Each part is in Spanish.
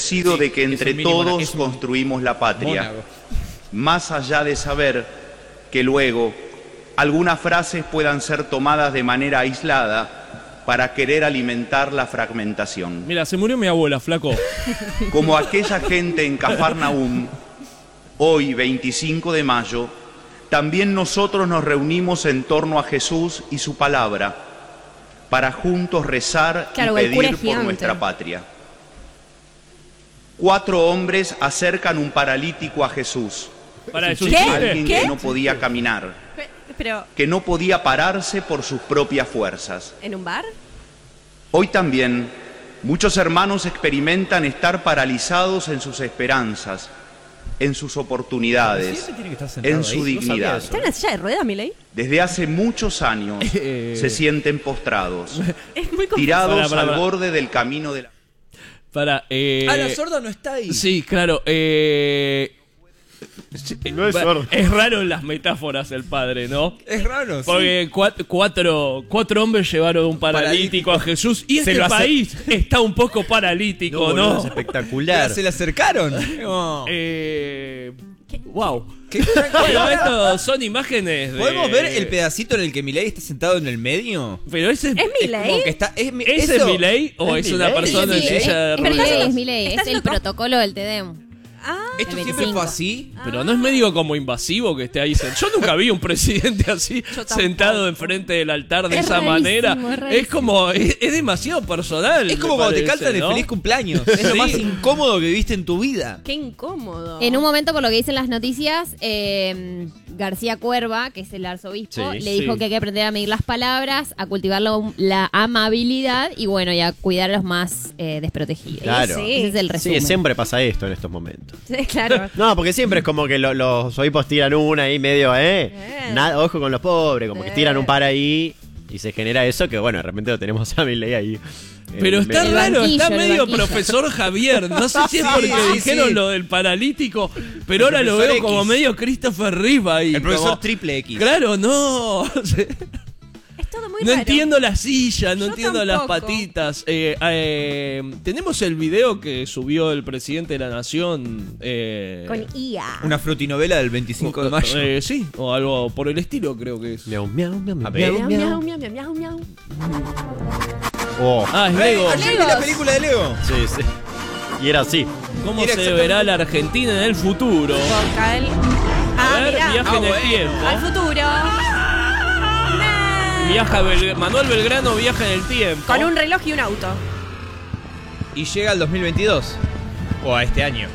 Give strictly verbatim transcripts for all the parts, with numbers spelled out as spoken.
convencido Sí, de que es entre un mini todos mona- es un construimos la patria, mónago. más allá de saber que luego algunas frases puedan ser tomadas de manera aislada para querer alimentar la fragmentación. Mira, se murió mi abuela, flaco. Como aquella gente en Cafarnaúm, hoy, veinticinco de mayo, también nosotros nos reunimos en torno a Jesús y su palabra para juntos rezar Claro, y el cura pedir es por gigante. nuestra patria. Cuatro hombres acercan un paralítico a Jesús. Para eso ¿Qué? Alguien ¿Qué? que no podía caminar, Pe- Pero, que no podía pararse por sus propias fuerzas. ¿en un bar? Hoy también muchos hermanos experimentan estar paralizados en sus esperanzas, en sus oportunidades, Siempre tiene que estar sentado en ahí. su No sabía dignidad. eso. ¿Está en una silla de ruedas, Milei? Desde hace muchos años Eh. se sienten postrados, Es muy complicado. tirados Para, para, al para. borde del camino de la... Para, eh... Ah, la sorda no está ahí. Sí, claro. Eh... sí, No es va- sordo. Es raro en las metáforas el padre, ¿no? Es raro, sí. Porque cuat- cuatro, cuatro hombres llevaron un paralítico, Paralítico. a Jesús y Se este lo hace- país está un poco paralítico, boludo, ¿no? es espectacular. Pero se le acercaron. No. Eh... Wow. ¿Qué- Bueno, esto son imágenes de... ¿Podemos ver el pedacito en el que Milei está sentado en el medio? Pero ese... ¿Es Milei? Como que está, es, mi- ¿Ese es eso- Milei o es, ¿Es una Milei? persona Sí, en sí, silla de Es ruedas? Milei, es Milei, ¿Estás es el haciendo co- protocolo del T D E M. Ah, ¿Esto El siempre veinticinco. fue así? Pero no es medio como invasivo que esté ahí sentado. Yo nunca vi un presidente así Yo tampoco. sentado enfrente del altar de Es esa rarísimo, manera. es Es, rarísimo. como, es, es demasiado personal. Es como me cuando te parece, cantan el ¿no? feliz cumpleaños. Es lo Sí. más incómodo que viste en tu vida. qué incómodo. En un momento, por lo que dicen las noticias, eh, García Cuerva, que es el arzobispo, Sí, le dijo sí. que hay que aprender a medir las palabras, a cultivar la, la amabilidad y bueno, y a cuidar a los más eh, desprotegidos. Claro. Sí. Ese es el resumen. Sí, siempre pasa esto en estos momentos. Sí, claro. No, porque siempre es como que lo- los obispos tiran una ahí medio, ¿eh? Eh. Nada, ojo con los pobres, como que Eh. tiran un par ahí y se genera eso que, bueno, de repente lo tenemos a Milei ahí. Pero Eh, está me- El raro, banquillo, está el medio banquillo. profesor Javier. No sé si es Sí, porque sí, dijeron sí. lo del paralítico, pero ahora lo profesor veo como X. medio Christopher Reeve ahí. El profesor como- triple X. Claro, no. Es todo muy No raro. entiendo la silla, no Yo entiendo las tampoco. patitas. Eh, eh, tenemos el video que subió el presidente de la Nación. Eh, Con I A. Una frutinovela del veinticinco de mayo. eh, sí, o algo por el estilo, creo que es. Miau, miau, miau, miau, A ver. miau, Miau, miau. miau, miau, miau, miau, miau. Oh, Ah, es ¡Eh! Lego. Ayer vi la película de Lego. sí, sí. Y era así. ¿Cómo Era se exactamente- verá la Argentina en el futuro? Vocal. A Ah, ver, mirá. viaje Ah, en el bueno. tiempo. Al futuro. Nah. Viaja Bel- Manuel Belgrano viaja en el tiempo. Con un reloj y un auto. Y llega al dos mil veintidós. O a este año.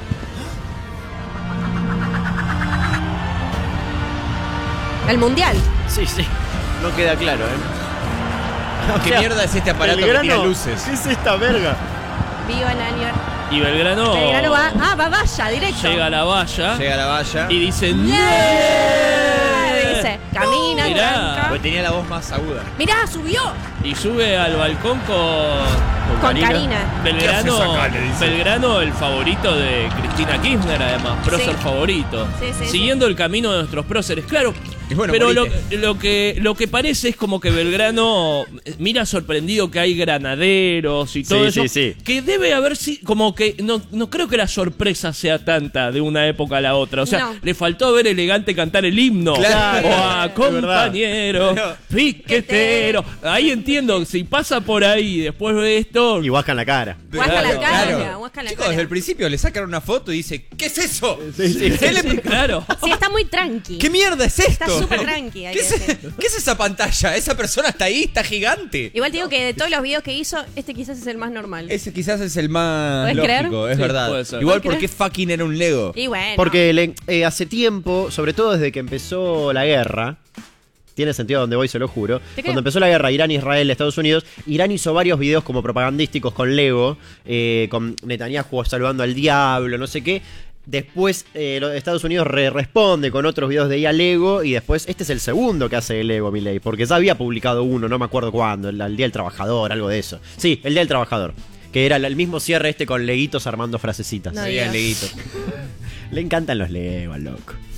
El mundial. Sí, sí. No queda claro, ¿eh? O ¿Qué sea, mierda es este aparato que Belgrano, tira luces? ¿Qué es esta verga? Viva el año. Y Belgrano, Belgrano va. Ah, va vaya, directo. llega a la valla Llega a la valla. y dice Yeah. ¡Nie! Dice, camina, Mirá. arranca. Porque tenía la voz más aguda. Mirá, subió. y sube al balcón con Con Karina. Belgrano, ¿Qué haces acá? Le dice. Belgrano, el favorito de Cristina Kirchner, además, prócer Sí. favorito. Sí, sí, Siguiendo el camino de nuestros próceres, claro. Y bueno, pero lo, morite. lo que lo que parece es como que Belgrano mira sorprendido que hay granaderos y todo Sí, eso. sí, sí. Que debe haber si, como que no, no creo que la sorpresa sea tanta de una época a la otra. O sea, No. le faltó ver Elegante cantar el himno. Claro. O a Es verdad. compañero, Pero- piquetero. Ahí entiendo, si pasa por ahí y después ve esto. Y huascan la cara. Huasca la Claro, cara, huasca la Chicos, cara. desde el principio le sacan una foto y dice, ¿qué es eso? Sí, sí. Sí, sí, claro. Sí, está muy tranqui. ¿Qué mierda es esto? Está súper tranqui, hay ¿Qué que es, decir. ¿Qué es esa pantalla? Esa persona está ahí, está gigante. Igual te digo que de todos los videos que hizo, este quizás es el más normal. Ese quizás es el más ¿Puedes lógico, creer? es Sí, verdad. puede ser. Igual ¿Puedes porque fucking era un Lego. Y bueno. Porque le- eh, hace tiempo, sobre todo desde que empezó la guerra, tiene sentido a donde voy, se lo juro. Te creo. Cuando empezó la guerra Irán, Israel, Estados Unidos, Irán hizo varios videos como propagandísticos con Lego, eh, con Netanyahu saludando al diablo, no sé qué. Después eh, lo- Estados Unidos re- responde con otros videos de I A Lego y después este es el segundo que hace Lego, Milei, porque ya había publicado uno, no me acuerdo cuándo, el, el Día del Trabajador, algo de eso. Sí, el Día del Trabajador, que era el, el mismo cierre este con leguitos armando frasecitas. No Serían digas. leguitos. Le encantan los Lego al loco.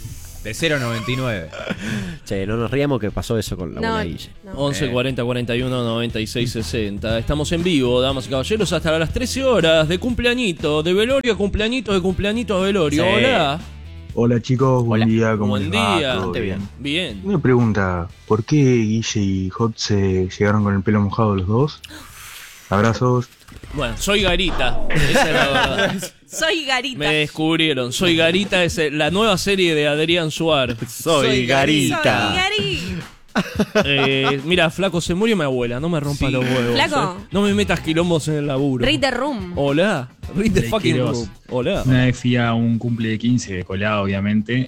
De cero a noventa y nueve. Che, no nos riamos que pasó eso con la No, abuela Guille. no. once cuarenta cuarenta y uno noventa y seis sesenta. Estamos en vivo, damas y caballeros, hasta las trece horas de cumpleañito, de velorio a cumpleañito, de cumpleañito a velorio. Sí. Hola. Hola chicos, buen Hola. día, ¿cómo Buen les va? día. ¿Todo Bastante bien? Bien. Una pregunta, ¿por qué Guille y Hot se llegaron con el pelo mojado los dos? Abrazos. Bueno, soy Garita. Esa es la verdad. Soy Garita. Me descubrieron. Soy Garita, es la nueva serie de Adrián Suárez. Soy, Soy Garita. Soy Gari. Eh, mira, flaco, se murió mi abuela. No me rompa Sí. los huevos. Flaco. eh. No me metas quilombos en el laburo. Read the room. Hola. Read the Hey, fucking Quiroz. room. Hola. Una vez fui a un cumple de quince de colado, obviamente,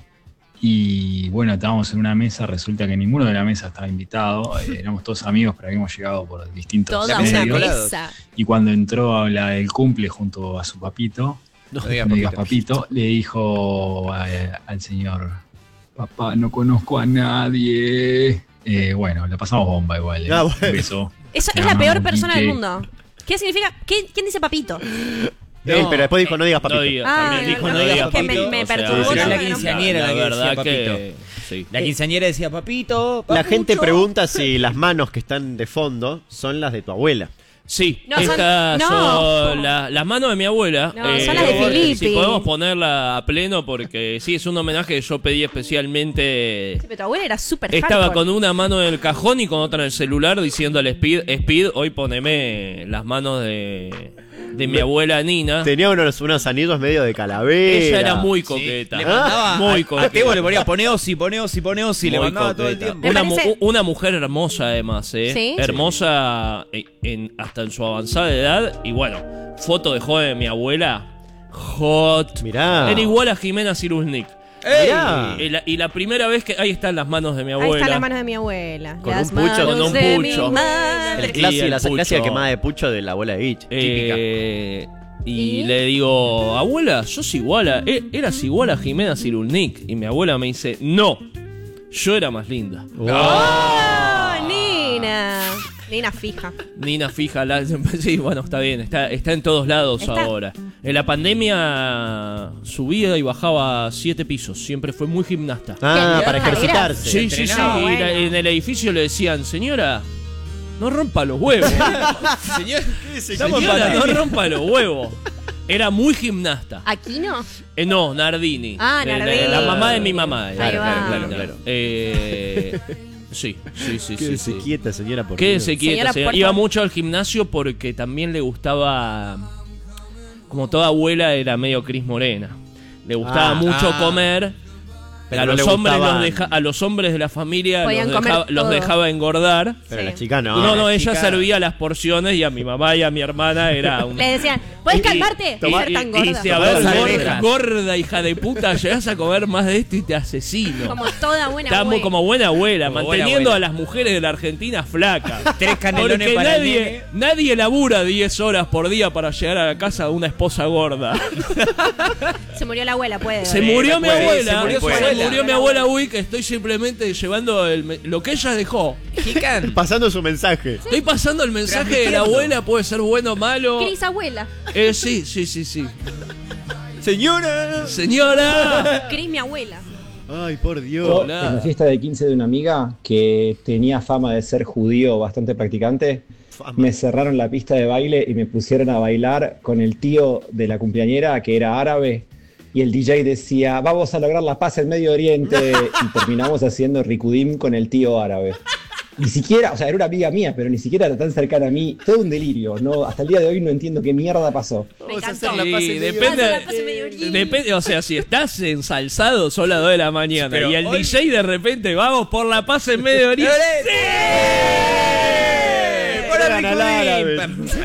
y bueno, estábamos en una mesa, resulta que ninguno de la mesa estaba invitado, eh, éramos todos amigos, pero habíamos llegado por distintos Toda mesa de una colados. mesa. y cuando entró la, el cumple junto a su papito, No no digas digas papito. papito, le dijo a- al señor, papá, no conozco a nadie. Eh, bueno, la pasamos bomba igual, eh. Ah, bueno. Un beso. Esa Te es la amamos, peor persona del Quique. mundo. ¿Qué significa? ¿Qué- ¿Quién dice papito? Eh, pero después dijo, no digas papito. No digas, Ah, también no, dijo no, no no, digas es que me- papito. me o sea, perturbó Era la tanto que no- quinceañera la, la que verdad decía que papito. sí. La quinceañera decía papito, La gente papucho. pregunta si las manos que están de fondo son las de tu abuela. Sí, No, son- estas no. son la- las manos de mi abuela. No, son las de por- Filippi. Si podemos ponerla a pleno, porque sí, es un homenaje que yo pedí especialmente. Sí, pero tu abuela era súper Estaba hardcore. con una mano en el cajón y con otra en el celular diciendo al Speed, Speed, hoy poneme las manos de, de mi abuela Nina. Tenía unos, unos anillos medio de calavera. Ella era muy Sí, coqueta. le mandaba muy a- a coqueta. Tebo le ponía pone Osi, pone Osi, pone Osi, le Muy mandaba todo el coqueta. tiempo. Me Una, mu- parece- una mujer hermosa además, ¿eh? ¿Sí? Hermosa en, en- hasta en su avanzada edad. Y bueno, foto de joven de mi abuela. Hot. Mirá. Era igual a Jimena Cirulnik. Mirá. Y la, y la primera vez que... Ahí están las manos de mi Ahí abuela. están las manos de mi abuela. Con las un pucho. manos Con un de pucho. mi madre. El clásico, Y el la pucho. clásica quemada de pucho de la abuela de Guille. Eh, y ¿Y? le digo, abuela, sos igual a... eh, eras igual a Jimena Cirulnik. Y mi abuela me dice, no, yo era más linda. ¡Oh, Nina! Nina fija. Nina fija, la, sí, bueno, está bien, está, está en todos lados Está. ahora. En la pandemia subía y bajaba siete pisos, siempre fue muy gimnasta. Ah, ¿Qué? para ¿Escaleras? ejercitarse. Sí, sí, sí, entrenaba. y la- Bueno. en el edificio le decían, señora, no rompa los huevos. Señor, Señora, no rompa los huevos. Era muy gimnasta. ¿Aquí no? Eh, no, Nardini. Ah, Eh, la- Nardini. La, mamá de mi mamá. era. Ahí va. claro, claro. Eh, sí, sí, sí, sí. Quédese sí. quieta, señora, por Quédese Dios. quieta, Señora, señora. por Iba favor. mucho al gimnasio porque también le gustaba. Como toda abuela, era medio Cris Morena. Le gustaba Ah, mucho ah. comer. Pero a, no los le hombres gustaban- los deja- a los hombres de la familia los Podían comer dejaba, los todo. dejaba engordar. Pero Sí. la chica no. No, no, la ella chica- servía las porciones y a mi mamá y a mi hermana era un. Le decían, ¿puedes Y- calmarte? y- No ser tan y- gorda. y dice, a ver, Tomar gorda, arvejas. gorda, hija de puta, llegás a comer más de esto y te asesino. Como toda buena Estamos abuela. como buena abuela, Como buena manteniendo abuela. a las mujeres de la Argentina flacas. Tres canelones Porque para el nadie, nene. nadie labura diez horas por día para llegar a la casa de una esposa gorda. Se murió la abuela, puede. Se murió mi puede, abuela, se murió su se abuela. murió mi abuela Uy, que estoy simplemente llevando el me- lo que ella dejó. Jican. Pasando su mensaje. Estoy pasando el mensaje de la Transmitiendo. abuela, puede ser bueno o malo. Cris abuela. Eh, sí, sí, sí, sí. Señora. Señora. Cris mi abuela. Ay, por Dios. Yo, Hola. en la fiesta de quince de una amiga que tenía fama de ser judío bastante practicante, Fama. me cerraron la pista de baile y me pusieron a bailar con el tío de la cumpleañera que era árabe y el D J decía, vamos a lograr la paz en Medio Oriente y terminamos haciendo ricudim con el tío árabe. Ni siquiera, o sea, era una amiga mía, pero ni siquiera era tan cercana a mí. Todo un delirio, ¿no? Hasta el día de hoy no entiendo qué mierda pasó. Me Vamos a encantó. hacer la paz en Sí, Medio depende, Oriente. La paz en Medio Oriente. depende, o sea, si estás ensalzado, son las dos de la mañana Pero y el hoy- D J de repente, vamos por la paz en Medio Oriente. ¡Sí! ¡Por el Eran al árabe.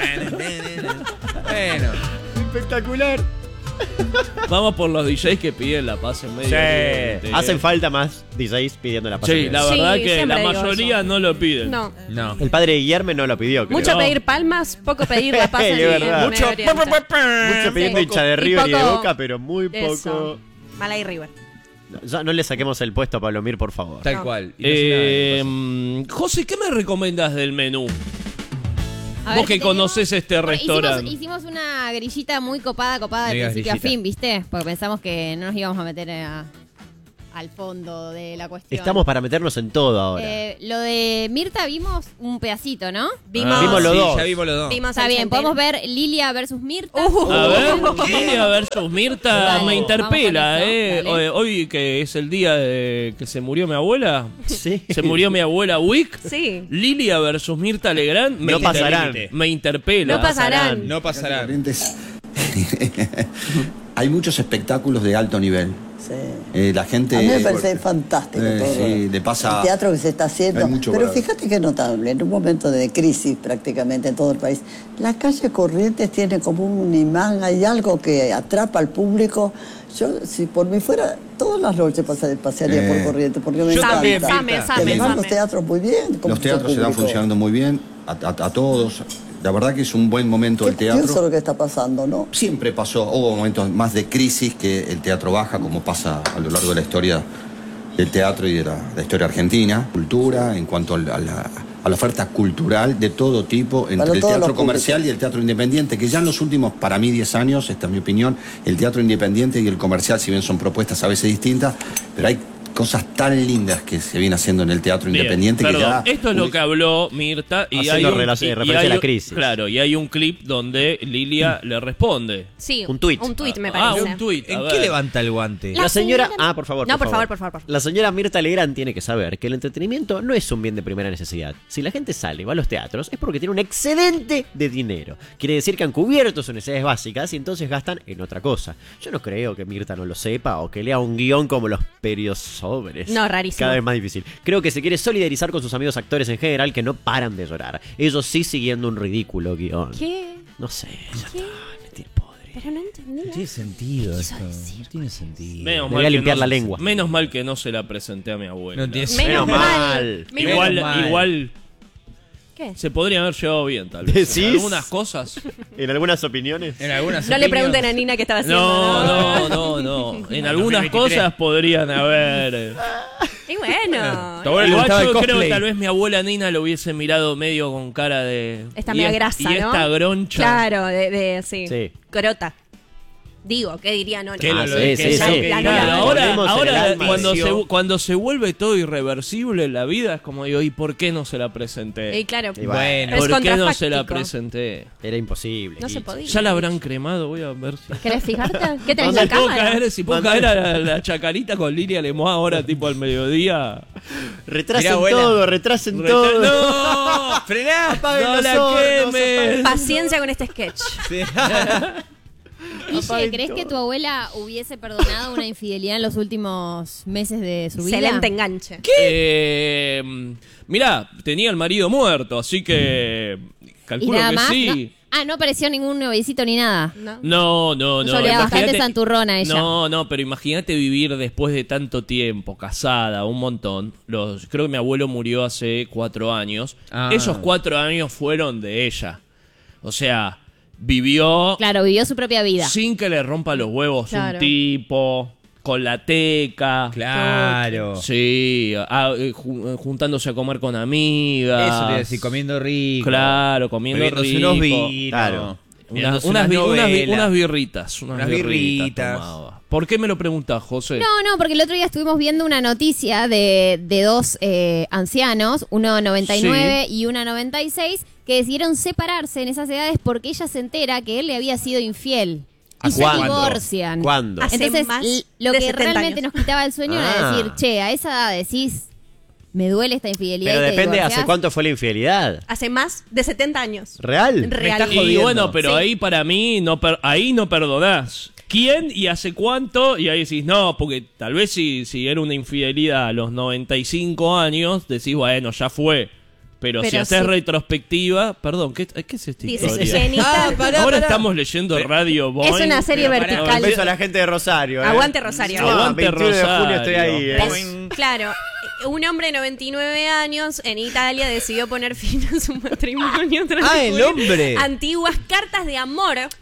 Bueno. Espectacular. Vamos por los D Js que piden la paz en Medio Sí. Oriente. Hacen falta más D Js pidiendo la paz. Sí, la Sí, verdad que siempre la digo mayoría eso. no lo piden. No. No. El padre de Guillermo no lo pidió, creo. Mucho No. pedir palmas, poco pedir la paz Es en verdad. en Mucho. Medio Oriente. Mucho pidiendo Sí. hincha de Y River y de poco- Boca, pero muy poco. Eso. Malay River. No, ya no le saquemos el puesto a Palomir, por favor. Tal No. cual. Y no sé nada de Eh, cosas. mm, José, ¿qué me recomendas del menú? A Vos ver, que tenemos- conoces este Bueno, restaurante. Hicimos, hicimos una grillita muy copada, copada de No digas principio grillita. a fin, ¿viste? Porque pensamos que no nos íbamos a meter a... al fondo de la cuestión. Estamos para meternos en todo ahora. Eh, lo de Mirta vimos un pedacito, ¿no? Vimos, Ah, vimos los sí, dos. ya vimos los dos. Vimos Está al bien, centeno. podemos ver Lilia versus Mirta. Uh, A ver, Lilia versus Mirta Dale, me interpela, vamos con ¿eh? eso, dale. Hoy, hoy que es el día de que se murió mi abuela. Sí. Se murió mi abuela Wick. Sí. Lilia versus Mirta Legrand. Me No inter- pasarán. Me interpela. No pasarán. No pasará. Corrientes. Hay muchos espectáculos de alto nivel. Sí. Eh, la gente. A mí me parece fantástico Eh, todo sí, le pasa- el teatro que se está haciendo. Hay mucho Pero para- fíjate que notable, en un momento de crisis prácticamente en todo el país, la calle Corrientes tiene como un imán, hay algo que atrapa al público. Yo, si por mí fuera, todas las noches pasar- pasearía Eh, por Corrientes, porque me yo encanta. también, Same, Y same, además los same. teatros muy bien. con Los su teatros están público. funcionando muy bien, a, a- a todos. La verdad que es un buen momento Qué el teatro. curioso lo que está pasando, ¿no? Siempre pasó, hubo momentos más de crisis que el teatro baja, como pasa a lo largo de la historia del teatro y de la, la historia argentina. Cultura, en cuanto a la, a la- a la oferta cultural de todo tipo, entre Para el todos teatro los comercial públicos. y el teatro independiente, que ya en los últimos, para mí, diez años, esta es mi opinión, el teatro independiente y el comercial, si bien son propuestas a veces distintas, pero hay cosas tan lindas que se viene haciendo en el teatro Bien, independiente perdón, que ya... esto es lo que habló Mirta y Haciendo hay un, relación- y- y referencia hay a la un- crisis. Claro, y hay un clip donde Lilia le responde. Sí, Un tuit. Un tuit, me Ah, parece. un tuit. a ¿En ver. qué levanta el guante? Ah, La señora... Ah, por favor. No, por favor, por favor, por favor. La señora Mirta Legrand tiene que saber que el entretenimiento no es un bien de primera necesidad. Si la gente sale y va a los teatros es porque tiene un excedente de dinero. Quiere decir que han cubierto sus necesidades básicas y entonces gastan en otra cosa. Yo no creo que Mirta no lo sepa o que lea un guión como los periosobres. No, rarísimo. Cada vez más difícil. Creo que se quiere solidarizar con sus amigos actores en general que no paran de llorar. Ellos sí siguiendo un ridículo guión. ¿Qué? No sé, ya ¿Qué? está, me tiene podre. Pero no entendí. No tiene sentido esto. No tiene sentido. Menos Me mal voy a que limpiar no la se- lengua. Menos mal que no se la presenté a mi abuela. No tiene Menos Menos mal. mal. Menos Igual, mal. igual ¿Qué? se podría haber llevado bien, tal vez. ¿Decís? En algunas cosas. En algunas opiniones. En algunas No le opiniones- pregunten a Nina qué estaba haciendo. No, no, no, no. En algunas dos mil veintitrés. cosas podrían haber. eh, Y bueno. Tu abuela le Igual gustaba el yo creo que cosplay. tal vez mi abuela Nina lo hubiese mirado medio con cara de. Esta y media es- grasa, Y ¿no? esta groncha. Claro, de, de sí. Sí. Crota. Digo, ¿qué diría Nona? ¿Qué Ah, lo- sí, que sí, es sí. lo que Claro, diga. Claro, ahora, Volvemos en el ahora alma. cuando, se, Pareció- cuando se vuelve todo irreversible en la vida, es como digo, ¿y por qué no se la presenté? Y claro. Y Bueno, Es ¿Por qué no se la contrafáctico. presenté? Era imposible. No se Guicho. podía. Ya la habrán cremado, voy a ver si. ¿Querés fijarte? ¿Qué tenés ¿Dónde la puedo cámara? caer? Si puedo Mandale. caer a la, la chacarita con Lilia Lemois ahora, tipo al mediodía. Retrasen Mirá, abuela. todo, retrasen Reta- todo. ¡No! ¡Frená! Apaguen ¡No los la hornos, quemes! Paciencia con este sketch. Sí. Guille, Apaguen ¿crees todo. que tu abuela hubiese perdonado una infidelidad en los últimos meses de su vida? Excelente enganche. Eh, mirá, tenía el marido muerto, así que. ¿Y Calculo nada que más? sí. No- Ah, no apareció ningún noviecito ni nada. ¿No? No, no, Un no. soledad bastante imagínate- santurrona ella. No, no, pero imagínate vivir después de tanto tiempo, casada, un montón. Los, creo que mi abuelo murió hace cuatro años. Ah. Esos cuatro años fueron de ella. O sea, vivió Claro, vivió su propia vida. sin que le rompa los huevos Claro. un tipo, con la teca. Claro. Sí, ah, eh, ju- juntándose a comer con amigas. Eso te iba a decir, comiendo rico. Claro, comiendo bebiéndose rico. unos vinos. Claro. Unas, viéndose unas, una bi- unas bi- novela. unas birritas. Unas, Unas birritas. birritas. tomaba. ¿Por qué me lo preguntás, José? No, no, porque el otro día estuvimos viendo una noticia de, de dos eh, ancianos, uno noventa y nueve y una noventa y seis, que decidieron separarse en esas edades porque ella se entera que él le había sido infiel. Y se ¿Cuándo? divorcian. ¿Cuándo? Hace Entonces, más l- lo de que setenta realmente años. nos quitaba el sueño era Ah. decir, che, a esa edad decís, me duele esta infidelidad. Pero y te depende divorciás. hace cuánto fue la infidelidad. Hace más de setenta años. ¿Real? Real. estás Y jodiendo. bueno, pero Sí. ahí para mí, no per- ahí no perdonás. ¿Quién y hace cuánto? Y ahí decís, no, porque tal vez si, si era una infidelidad a los noventa y cinco años, decís, bueno, ya fue. Pero, si Pero haces sí. retrospectiva, perdón, ¿qué, qué es esta Dice historia? que Anita- Ah, pará, Ahora pará. estamos leyendo Radio Boing. Es una serie Pero pará, vertical. Un beso a la gente de Rosario. ¿eh? Aguante Rosario. No, Aguante veintiuno de junio Rosario. estoy ahí. ¿eh? Es- claro, un hombre de noventa y nueve años en Italia decidió poner fin a su matrimonio. tras Ah, el descubrir hombre. Antiguas cartas de amor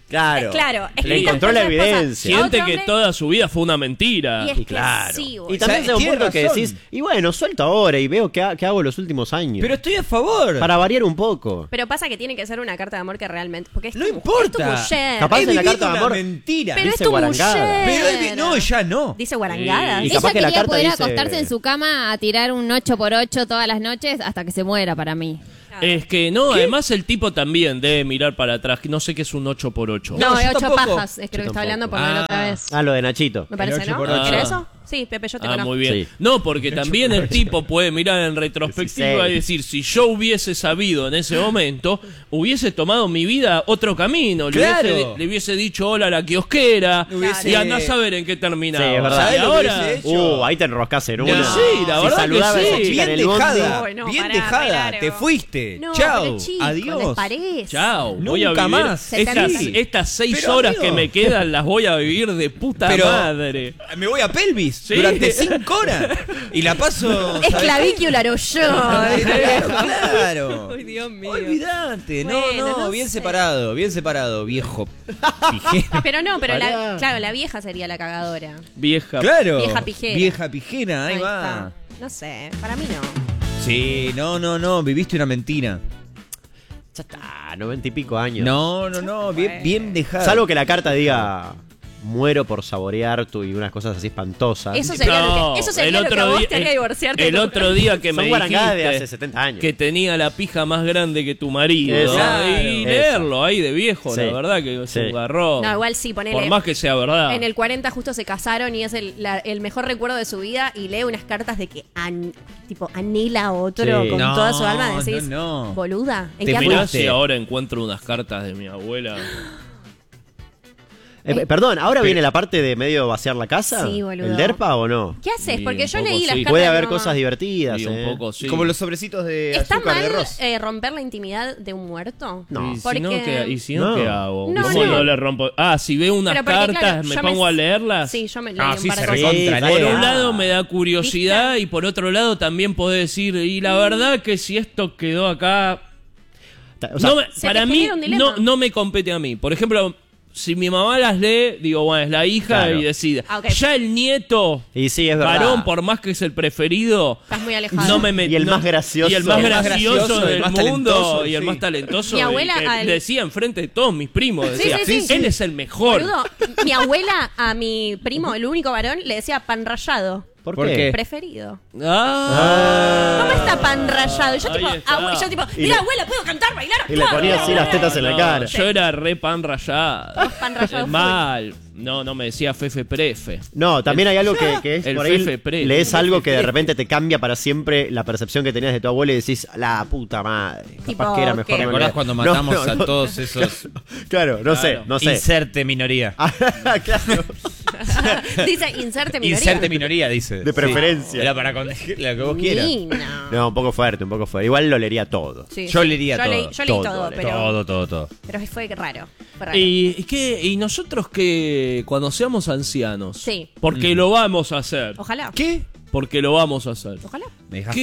Claro. Eh, claro, es que Le estas encontró la cosas pasan. evidencia. A Siente otro que hombre- toda su vida fue una mentira. Y es Y que claro. sí, boludo. Y también O sea, llega un tiene punto que razón. decís, y bueno, suelto ahora y veo qué, ha- qué hago los últimos años. Pero estoy a favor. Para variar un poco. Pero pasa que tiene que ser una carta de amor que realmente... Porque es No tu- importa. Es tu mujer. Capaz He en la vivido carta de una amor mentira. Pero es dice tu guarangada. mujer. Pero he vi- no, ya no. Dice guarangadas. Y Ella capaz que la quería carta poder dice- acostarse en su cama a tirar un ocho por ocho todas las noches hasta que se muera para mí. Es que no, además el tipo también debe mirar para atrás. No sé qué es un ocho por ocho. No, No, es yo ocho tampoco. pajas. Es creo que está tampoco. hablando por lo de la otra Ah. vez. Ah, lo de Nachito. Me parece, ocho ¿no? por ocho. ¿Era eso? Sí, Pepe, yo te Ah, conozco. muy bien. Sí. No, porque también el tipo puede mirar en retrospectiva y decir, si yo hubiese sabido en ese momento, hubiese tomado mi vida otro camino. Le, Claro. hubiese, le hubiese dicho hola a la kiosquera Hubiese- y andá a saber en qué terminaba. Sí, es verdad. Y ¿Sabés lo que ahora... hubiese hecho? Uh, ahí te enroscas en No. una. Sí, la Si verdad que saludaba a esa sí. chica en Bien el bondi. dejada. Ay, no, bien pará, dejada. re largo. Te fuiste. No, Chao. pero chicos, ¿les Adiós. parece? Chao, Nunca voy a vivir más. Estas, Sí. estas seis Pero, horas amigo. que me quedan las voy a vivir de puta Pero- madre. Me voy a pelvis Sí. durante cinco horas. Y la paso. Es ¿sabes clavículo yo. qué? Claro. Ay, Dios mío. Olvídate. No, Bueno, no, no bien sé. separado. Bien separado, viejo pijero. Pero no, pero la, Pará. claro, la vieja sería la cagadora. Vieja. Claro. Vieja pijera. Vieja pijera, ahí, Ahí va. está. No sé, para mí no. Sí, no, no, no. Viviste una mentira. Ya está, noventa y pico años. No, no, no. Bien, bien dejada. Salvo que la carta diga muero por saborear tu y unas cosas así espantosas. Eso sería No, lo que, eso sería el lo que otro a vos día- te haría el- divorciarte. El de tu- otro día que Son me guarangadas de dijiste hace setenta años. que tenía la pija más grande que tu marido. Exacto. Y Eso. leerlo ahí de viejo, Sí. la verdad que es Sí. un garrón. No, igual sí, ponele. Por más que sea verdad. En el cuarenta justo se casaron y es el, la- el mejor recuerdo de su vida y lee unas cartas de que an- tipo anhela a otro Sí. con No, toda su alma. Decís, no, no. boluda, ¿en Te qué Mirá andas? fuiste. si ahora encuentro unas cartas de mi abuela. Eh, perdón, ¿ahora viene la parte de medio vaciar la casa? Sí, boludo. ¿El DERPA o no? ¿Qué haces? Y Porque un yo poco leí las sí. cartas Puede de haber mi mamá. cosas divertidas. Y eh. un poco sí. Como los sobrecitos de ¿Está azúcar mal de arroz. eh, romper la intimidad de un muerto? No. Y si Porque- no, ¿qué, y si no, No. ¿qué hago? No, ¿Cómo no. no le rompo? Ah, si veo unas Pero porque, cartas, claro, ¿me yo pongo me- a leerlas? Sí, yo me leí Ah, un sí, par de se cosas. recontra Por lee. un lado me da curiosidad y por otro lado también podés decir, y la verdad que si esto quedó acá... Ta- o sea, no me- Se para te mí genera un dilema. no, no me compete a mí. Por ejemplo, si mi mamá las lee, digo, bueno, es la hija Claro. y decide. Ah, ok. Ya el nieto, y sí, es verdad. varón, por más que es el preferido... Estás muy alejado. No me met- Y el no- más gracioso. y el más El más gracioso, gracioso, el del más mundo talentoso, y el sí. más talentoso. Mi y abuela que al- decía enfrente de todos mis primos, Sí, decía, sí, sí. él es el mejor. Boludo, mi abuela a mi primo, el único varón, le decía pan rallado. ¿Por, ¿Por qué? qué? Preferido. Ah. ¿Cómo está pan rallado? Y yo Ahí tipo, está. abue- yo tipo, Y mira le- abuela, ¿puedo cantar, bailar? Y le ponía así las tetas en la No, cara. Yo era re pan rallado. Vos pan rallado Eh, full. Mal. No, no me decía Fefe Prefe. No, también hay algo que, que es El por ahí. Fefe Pre. Lees algo que de repente te cambia para siempre la percepción que tenías de tu abuelo y decís, la puta madre. Capaz Tipo, que era mejor. ¿qué? no ¿Te acordás leer". cuando No, matamos no, a no. todos esos? Claro, no sé, Claro. no sé. Inserte minoría. Claro. Dice inserte minoría. Inserte minoría, dice. De preferencia. Era para corregir lo que vos quieras. Nina. No, un poco fuerte, un poco fuerte. Igual lo leería todo. Sí, Yo sí. leería yo todo. Leí, yo leí todo, Todo, pero, Todo, todo, todo. pero fue raro. Fue raro. ¿Y, y qué? ¿Y nosotros que cuando seamos ancianos? Sí. Porque lo vamos a hacer. Ojalá. ¿Qué? Porque lo vamos a hacer. Ojalá. Me dejas frío.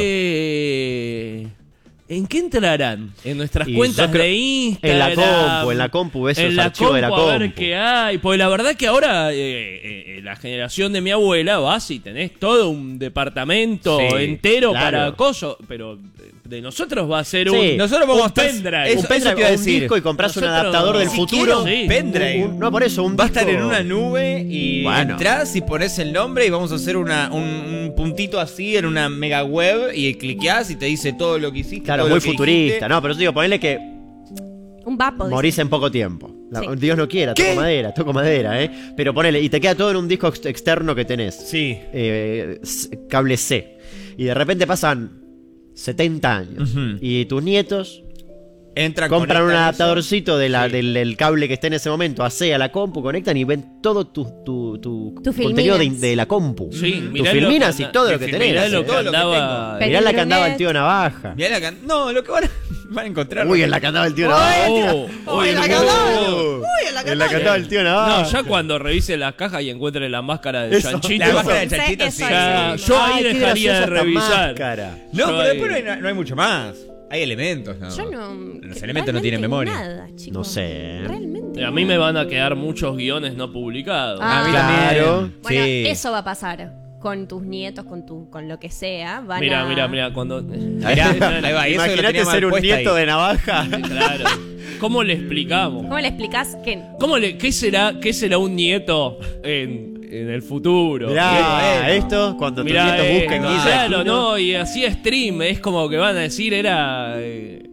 ¿Qué? ¿En qué entrarán? En nuestras Y cuentas yo creo- de Instagram. en la compu, en la compu, ves en los la archivos de la compu, a ver compu. qué hay. Porque la verdad que ahora eh, eh, la generación de mi abuela vas y tenés todo un departamento Sí, entero claro. para acoso. Pero de nosotros va a ser Sí, un, nosotros vamos un a estar- pendrive. eso- un pendrive te iba a o un decir. disco y compras un Nosotros- adaptador del Ni futuro. siquiera un pendrive. Un- no, por eso, un Va a estar disco- en una nube y Bueno. entras y pones el nombre y vamos a hacer una, un, un puntito así en una mega web y cliqueás y te dice todo lo que hiciste. Claro, todo muy lo que futurista. dijiste. No, pero yo digo, ponele que Un vapo. dice. morís en poco tiempo. La- Sí. Dios no quiera, toco ¿Qué? madera, toco madera, ¿eh? Pero ponele, y te queda todo en un disco ex- externo que tenés. Sí. Eh, s- cable C. Y de repente pasan setenta años. Ujú. Y tus nietos Entran, compran un conectan adaptadorcito de la, Sí. del, del cable que esté en ese momento a C a la compu, conectan y ven todo tu, tu, tu Tus contenido de, filminas. de la compu. Sí, tus mirá lo filminas que y anda- todo lo que que fil- tenés. Mirá lo eh. que todo lo que andaba. tengo. Mirá la que andaba el Pelintronet. tío Navaja. Mirá la can- No, lo que van a, van a encontrar. Uy, en la que andaba el tío Navaja. Oh, oh, en la oh. que andaba. En la que andaba el tío Navaja. No, ya cuando revise las cajas y encuentre la máscara de Eso. chanchito. La máscara de Sí, chanchito, eso sí. ya- sí. yo Ay, ahí qué dejaría de graciosa esta revisar. máscara. No, Yo pero ahí- después no hay, no hay mucho más. Hay elementos, ¿no? Yo no. Los elementos no tienen realmente memoria. Nada, chicos. No sé. Realmente A mí me van a quedar muchos guiones no publicados. Ah, a mí claro. también. Bueno, Sí. eso va a pasar con tus nietos, con tu, con lo que sea. Van Mira, a... mira, mira, cuando... Mirá, ahí va, y eso que lo Imagínate tenía mal ser un puesta nieto ahí. de navaja. Claro. ¿Cómo le explicamos? ¿Cómo le explicás que ¿Cómo le, qué, será, ¿Qué será un nieto en, en el futuro? Mirá, Bien, esto, cuando tus Mirá, nietos eh, busquen Guille claro, Aquino. no, y así stream, es como que van a decir, era... eh,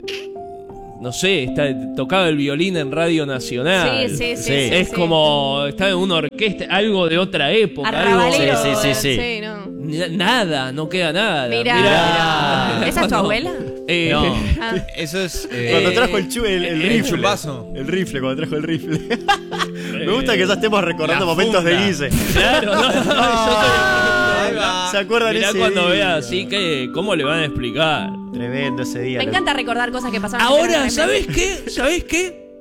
no sé, está, tocaba el violín en Radio Nacional. Sí, sí, sí. Sí. sí, Es sí. como, está en una orquesta, algo de otra época. Algo, Arrabalero. Sí, sí, sí, sí. no. N- nada, no queda nada. Mirá. Mirá. ¿Esa es tu Cuando- abuela? Eh, No, Ah. eso es. eh, Cuando trajo el, chu, el, el el rifle. chupazo. El rifle, cuando trajo el rifle. Me gusta que ya estemos recordando La momentos funda. de Guille. Claro, no, no, yo Ahí va. ¿Se acuerdan Mirá ese cuando día? vea así que, ¿cómo le van a explicar? Tremendo ese día. Me encanta recordar cosas que pasaron. Ahora, hace ¿sabes tres qué? ¿Sabes qué?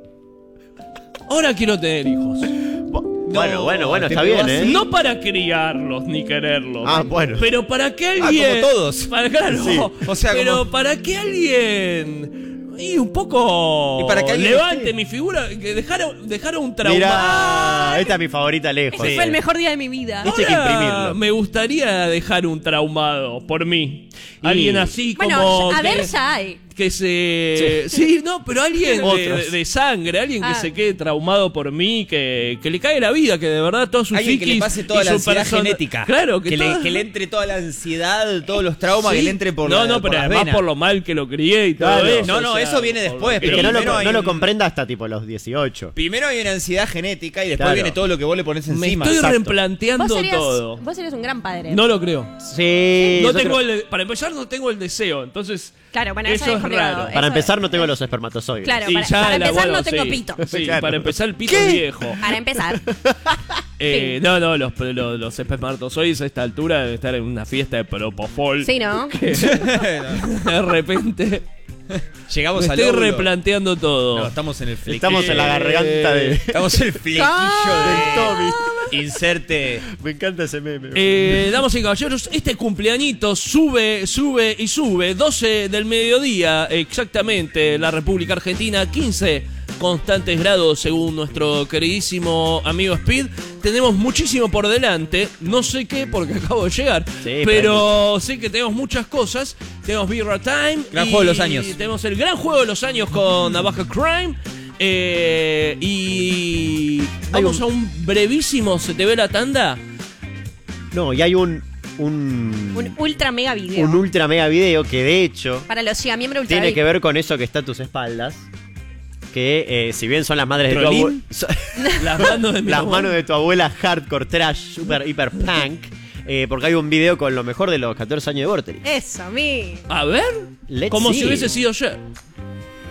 Ahora quiero tener hijos. Bueno, bueno, bueno, te está pegó bien, ¿eh? así. No para criarlos ni quererlos. Ah, bueno. Pero para que alguien. como todos. Para, claro. Sí. O sea, pero como- para que alguien. Y un poco. Y para que alguien levante esté. mi figura. Que dejara, dejara un trauma. Mirá, esta es mi favorita lejos. Este fue el mejor día de mi vida. Viste que Ahora imprimirlo. me gustaría dejar un traumado por mí. Y- Alguien así como. Bueno, a que- ver, ya hay. que se... Sí, no, pero alguien de, Otros. de sangre, alguien que Ah. se quede traumado por mí, que, que le cae la vida, que de verdad todo su Alguien que le psiquis pase toda y la su ansiedad persona- genética. Claro, que, que, toda- le, que le entre toda la ansiedad, todos los traumas, Sí. que le entre por No, la, no, por pero las además venas. por lo mal que lo crié y todo Claro. eso. No, no, o sea, eso viene por después, lo Es pero que no lo, primero hay no lo un- comprenda hasta tipo los dieciocho. Primero hay una ansiedad genética y después Claro. viene todo lo que vos le pones Me encima. estoy Exacto. replanteando Vos serías, todo. vos serías un gran padre. No lo creo. Sí. No yo tengo creo- el, para empezar, no tengo el deseo, entonces Claro, bueno, eso, eso es es complicado. raro. Para Eso- empezar, no tengo los espermatozoides. Claro, y para, ya para el empezar abuelo, no tengo sí. pito. Sí, Claro. para empezar el pito es viejo. Para empezar. Eh, no, no, los, los, los espermatozoides a esta altura deben estar en una fiesta de propofol. Sí, ¿no? De repente Llegamos me al estoy óvulo. replanteando todo. No, estamos en el flequillo. Estamos en la garganta de... Estamos en el flequillo del Tommy. de... Inserte. Me encanta ese meme. Eh, damas y caballeros, este cumpleañito sube, sube y sube. doce del mediodía, exactamente, la República Argentina, quince constantes grados según nuestro queridísimo amigo Speed. Tenemos muchísimo por delante, no sé qué porque acabo de llegar, Sí, pero sé que tenemos muchas cosas. Tenemos Birra Time. Gran y juego de los años. Tenemos el gran juego de los años con Navaja Crime. Eh, y Hay vamos un- a un brevísimo ¿se te ve la tanda? No, y hay un... Un, Un ultra mega video. un ultra mega video que de hecho Para los giga miembros ultra tiene big. que ver con eso que está a tus espaldas. Que eh, si bien son las madres de tu ¿Trolín? abuela... so- Las manos de mi las abuelo. manos de tu abuela hardcore trash, super hiper punk. eh, porque hay un video con lo mejor de los catorce años de Vorterix. Eso, a mí. A ver, Let's como see. si hubiese sido ayer.